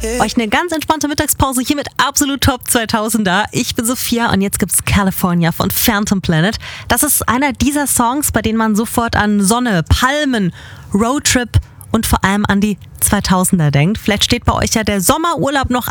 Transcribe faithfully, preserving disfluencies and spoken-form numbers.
Euch eine ganz entspannte Mittagspause hier mit absolut Top zweitausender. Ich bin Sophia und jetzt gibt's California von Phantom Planet. Das ist einer dieser Songs, bei denen man sofort an Sonne, Palmen, Roadtrip und vor allem an die zweitausender denkt. Vielleicht steht bei euch ja der Sommerurlaub noch